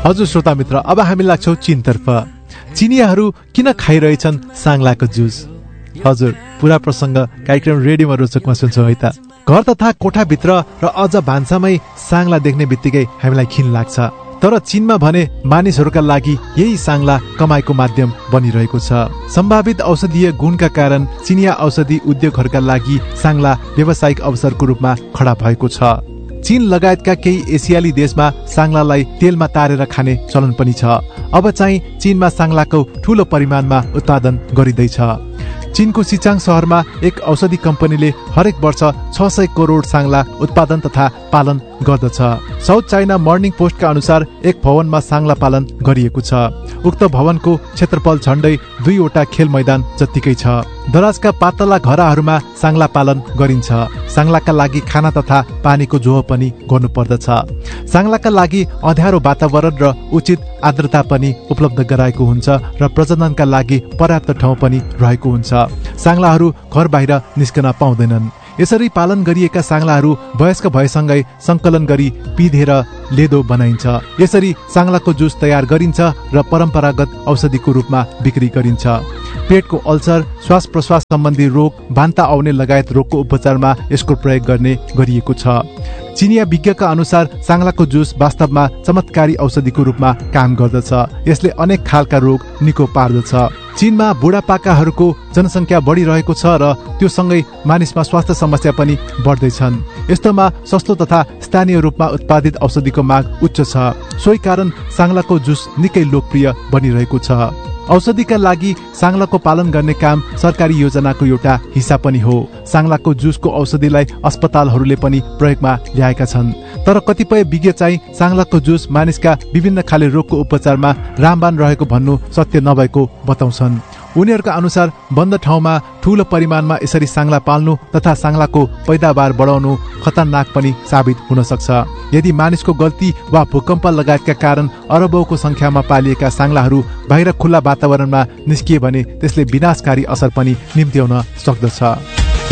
हजुर श्रोता मित्र, अब हामी लाग्छौँ चीनतर्फ। चिनियाहरू किन खाइरहेछन् साङ्लाको जुस? हजुर, पुरा प्रसङ्ग कार्यक्रम रेडियोमा रोचकमा सुन्छौँ है त। घर तथा कोठाभित्र र अझ भान्सामै साङ्ला देख्ने बित्तिकै हामीलाई घिन लाग्छ। तर चीनमा भने मानिसहरूका लागि यही साङ्ला कमाइको माध्यम बनिरहेको छ। सम्भावित औषधीय गुणका कारण चिनिया औषधि उद्योगहरूका लागि साङ्ला व्यावसायिक अवसरको रूपमा खडा भएको छ। चीन लगायतका केही एसियाली देशमा साङ्लालाई तेलमा तारेर खाने चलन पनि छ। अब चाहिँ चीनमा साङ्लाको ठूलो परिमाणमा उत्पादन गरिँदैछ। चीनको सिचाङ शहरमा एक औषधि कम्पनीले हरेक वर्ष 600 करोड साङ्ला उत्पादन तथा पालन गर्दछ। साउथ चाइना मर्निङ पोस्टका अनुसार एक भवनमा साङ्ला पालन गरिएको छ। उक्त भवनको क्षेत्रफल झण्डै 2वटा खेल मैदान जत्तिकै छ। दराजका पातला घराहरूमा साङ्ला पालन गरिन्छ। साङ्लाका लागि खाना तथा पानीको जोह पनि गर्नुपर्दछ। साङ्लाका लागि अँध्यारो वातावरण र उचित आर्द्रता पनि उपलब्ध गराएको हुन्छ र प्रजननका लागि पर्याप्त ठाउँ पनि रहेको हुन्छ। साङ्लाहरू घर बाहिर निस्कन पाउँदैनन्। यसरी पालन गरिएका साङ्लाहरू वयस्क भएसँगै संकलन गरी पिँधेर लेदो बनाइन्छ। यसरी साङ्लाको जुस तयार गरिन्छ र परम्परागत औषधिको रूपमा बिक्री गरिन्छ। पेटको अल्सर, श्वास प्रश्वास सम्बन्धी रोग, बान्ता आउने लगायत रोगको उपचारमा यसको प्रयोग गर्ने गरिएको छ। चिनिया विज्ञका अनुसार साङ्लाको जुस वास्तवमा चमत्कारी औषधिको रूपमा काम गर्दछ। यसले अनेक खालका रोग निको पार्दछ। चीनमा बुढापाकाहरूको जनसङ्ख्या बढिरहेको छ र त्यो सँगै मानिसमा स्वास्थ्य समस्या पनि बढ्दैछन्। यस्तोमा सस्तो तथा स्थानीय रूपमा उत्पादित औषधिको माग उच्च छ। सोही कारण साङ्लाको जुस निकै लोकप्रिय बनिरहेको छ। औषधिका लागि साङ्लाको पालन गर्ने काम सरकारी योजनाको एउटा हिस्सा पनि हो। साङ्लाको जुसको औषधिलाई अस्पतालहरूले पनि प्रयोगमा ल्याएका छन्। तर कतिपय विज्ञ चाहिँ साङ्लाको जुस मानिसका विभिन्न खाले रोगको उपचारमा रामबाण रहेको भन्नु सत्य नभएको बताउँछन्। उनीहरूका अनुसार बन्द ठाउँमा ठूलो परिमाणमा यसरी साङ्ला पाल्नु तथा साङ्लाको पैदावार बढाउनु खतरनाक पनि साबित हुन सक्छ। यदि मानिसको गल्ती वा भूकम्प लगायतका कारण अरबौंको संख्यामा पालिएका साङ्लाहरू बाहिर खुल्ला वातावरणमा निस्किए भने त्यसले विनाशकारी असर पनि निम्त्याउन सक्दछ।